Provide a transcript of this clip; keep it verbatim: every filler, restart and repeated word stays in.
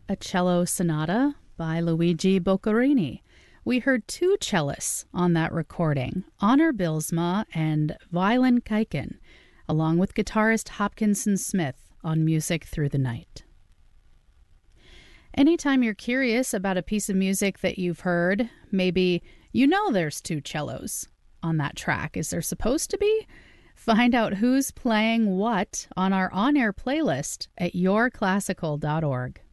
a cello sonata by Luigi Boccherini. We heard two cellists on that recording, Honor Bylsma and Violin Kaiken, along with guitarist Hopkinson Smith on Music Through the Night. Anytime you're curious about a piece of music that you've heard, maybe you know there's two cellos on that track. Is there supposed to be? Find out who's playing what on our on-air playlist at your classical dot org.